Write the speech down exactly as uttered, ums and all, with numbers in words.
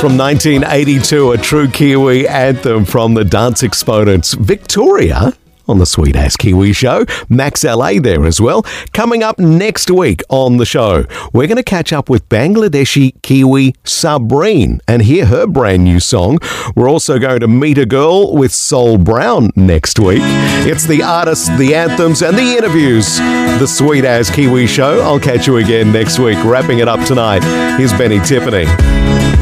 from nineteen eighty-two, a true Kiwi anthem from the dance exponents. Victoria on the Sweet Ass Kiwi Show. Max L A there as well. Coming up next week on the show, we're going to catch up with Bangladeshi Kiwi Sabreen and hear her brand new song. We're also going to meet a girl with Sol Brown next week. It's the artists, the anthems, and the interviews. The Sweet Ass Kiwi Show. I'll catch you again next week. Wrapping it up tonight, here's Benny Tiffany.